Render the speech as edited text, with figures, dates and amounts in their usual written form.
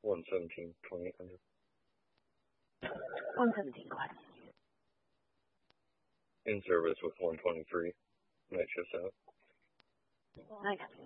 117, 2800. 117, go ahead. In service with 123. Night shift out. Okay.